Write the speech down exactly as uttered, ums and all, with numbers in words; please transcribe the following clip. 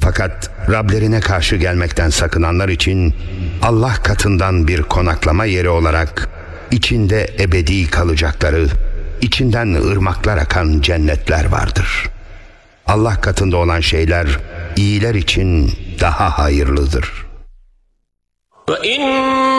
Fakat Rablerine karşı gelmekten sakınanlar için Allah katından bir konaklama yeri olarak içinde ebedi kalacakları, içinden ırmaklar akan cennetler vardır. Allah katında olan şeyler iyiler için daha hayırlıdır.